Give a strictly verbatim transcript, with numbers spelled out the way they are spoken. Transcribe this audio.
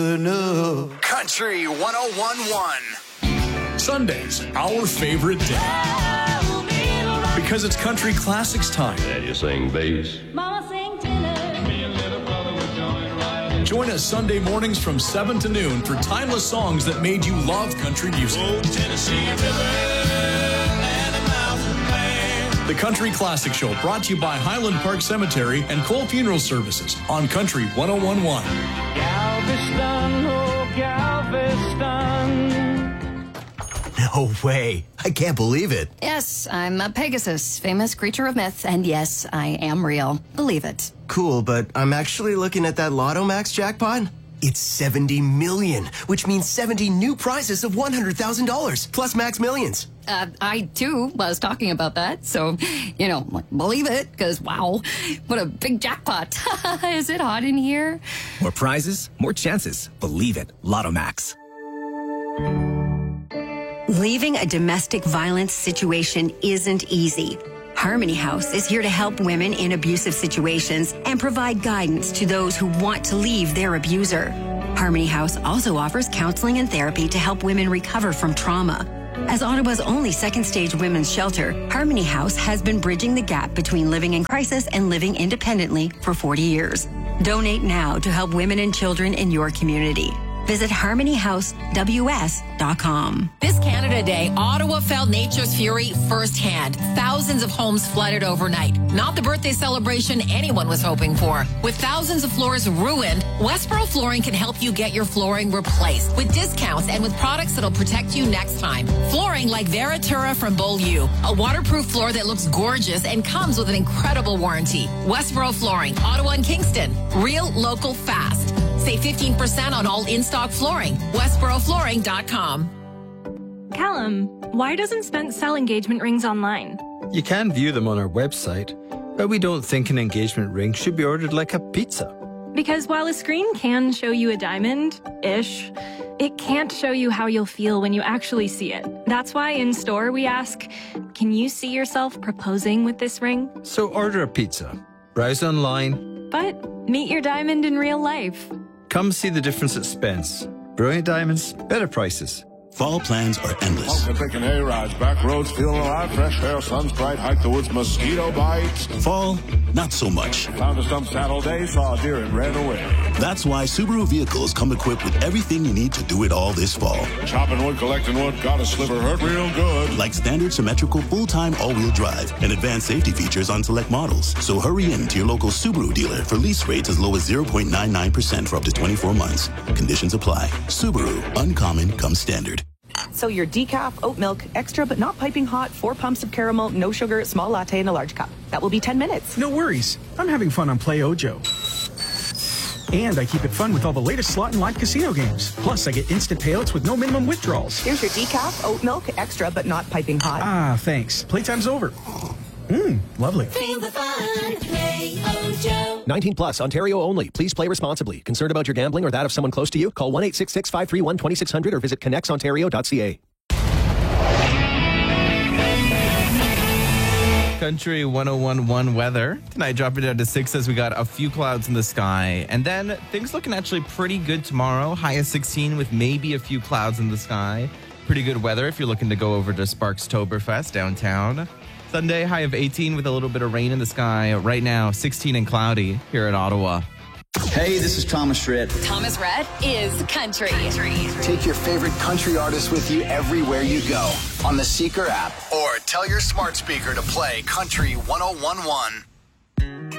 Country one oh one point one. Sundays, our favorite day. Because it's Country Classics time. And you sing bass. Mama sing tenor. Me and little brother were joined right. Join us Sunday mornings from seven to noon for timeless songs that made you love country music. Oh, Tennessee River and a mountain man. The Country Classic Show, brought to you by Highland Park Cemetery and Cole Funeral Services on Country one oh one point one. Galveston, oh, Galveston. No way. I can't believe it. Yes, I'm a Pegasus, famous creature of myth, and yes, I am real. Believe it. Cool, but I'm actually looking at that Lotto Max jackpot. It's seventy million, which means seventy new prizes of one hundred thousand dollars, plus Max Millions. Uh, I, too, was talking about that, so, you know, believe it, because, wow, what a big jackpot. Is it hot in here? More prizes, more chances. Believe it. Lotto Max. Leaving a domestic violence situation isn't easy. Harmony House is here to help women in abusive situations and provide guidance to those who want to leave their abuser. Harmony House also offers counseling and therapy to help women recover from trauma. As Ottawa's only second-stage women's shelter, Harmony House has been bridging the gap between living in crisis and living independently for forty years. Donate now to help women and children in your community. Visit harmony house w s dot com. This Canada Day, Ottawa felt nature's fury firsthand. Thousands of homes flooded overnight. Not the birthday celebration anyone was hoping for. With thousands of floors ruined, Westboro Flooring can help you get your flooring replaced with discounts and with products that'll protect you next time. Flooring like Veratura from Beaulieu, a waterproof floor that looks gorgeous and comes with an incredible warranty. Westboro Flooring, Ottawa and Kingston. Real, local, fast. Save fifteen percent on all in-stock flooring. westboro flooring dot com. Callum, why doesn't Spence sell engagement rings online? You can view them on our website, but we don't think an engagement ring should be ordered like a pizza. Because while a screen can show you a diamond-ish, it can't show you how you'll feel when you actually see it. That's why in store we ask, can you see yourself proposing with this ring? So order a pizza, browse online, but meet your diamond in real life. Come see the difference at Spence. Brilliant diamonds, better prices. Fall plans are endless. Taking hay rides, back roads, feeling alive, fresh air, sun's bright, hike the woods, mosquito bites. Fall, not so much. Found a stump saddle day, saw a deer and ran away. That's why Subaru vehicles come equipped with everything you need to do it all this fall. Chopping wood, collecting wood, got a sliver, hurt real good. Like standard symmetrical full-time all-wheel drive and advanced safety features on select models. So hurry in to your local Subaru dealer for lease rates as low as zero point nine nine percent for up to twenty-four months. Conditions apply. Subaru, uncommon comes standard. So your decaf, oat milk, extra but not piping hot, four pumps of caramel, no sugar, small latte in a large cup. That will be ten minutes. No worries. I'm having fun on Play Ojo. And I keep it fun with all the latest slot and live casino games. Plus, I get instant payouts with no minimum withdrawals. Here's your decaf, oat milk, extra but not piping hot. Ah, thanks. Playtime's over. Mmm, lovely. Feel the fun. Play Ojo. nineteen plus, Ontario only. Please play responsibly. Concerned about your gambling or that of someone close to you? Call one eight six six, five three one, two six zero zero or visit connects ontario dot c a. Country one oh one point one weather. Tonight dropping down to six as we got a few clouds in the sky. And then things looking actually pretty good tomorrow. High of sixteen with maybe a few clouds in the sky. Pretty good weather if you're looking to go over to Sparkstoberfest downtown. Sunday, high of eighteen with a little bit of rain in the sky. Right now, sixteen and cloudy here at Ottawa. Hey, this is Thomas Rhett. Thomas Rhett is country. country. Take your favorite country artists with you everywhere you go on the Seeker app or tell your smart speaker to play Country one oh one point one.